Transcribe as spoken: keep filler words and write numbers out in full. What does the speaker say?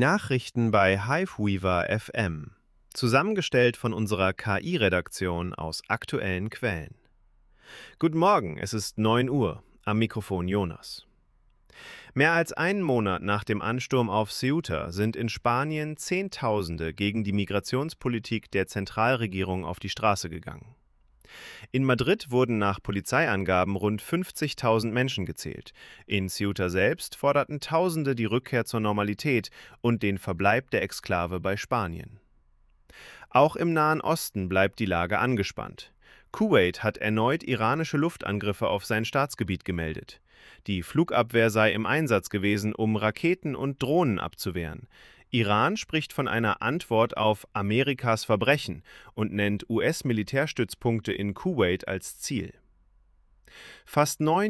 Nachrichten bei Hiveweaver F M. Zusammengestellt von unserer K I-Redaktion aus aktuellen Quellen. Guten Morgen, es ist neun Uhr. Am Mikrofon Jonas. Mehr als einen Monat nach dem Ansturm auf Ceuta sind in Spanien Zehntausende gegen die Migrationspolitik der Zentralregierung auf die Straße gegangen. In Madrid wurden nach Polizeiangaben rund fünfzigtausend Menschen gezählt. In Ceuta selbst forderten Tausende die Rückkehr zur Normalität und den Verbleib der Exklave bei Spanien. Auch im Nahen Osten bleibt die Lage angespannt. Kuwait hat erneut iranische Luftangriffe auf sein Staatsgebiet gemeldet. Die Flugabwehr sei im Einsatz gewesen, um Raketen und Drohnen abzuwehren. Iran spricht von einer Antwort auf Amerikas Verbrechen und nennt U S-Militärstützpunkte in Kuwait als Ziel. Fast neun